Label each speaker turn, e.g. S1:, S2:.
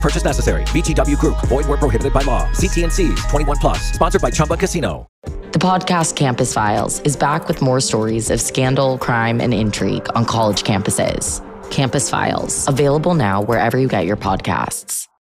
S1: Purchase necessary. VGW Group. Void where prohibited by law. See T&Cs. 21 plus. Sponsored by Chumba Casino.
S2: The podcast Campus Files is back with more stories of scandal, crime, and intrigue on college campuses. Campus Files, available now wherever you get your podcasts.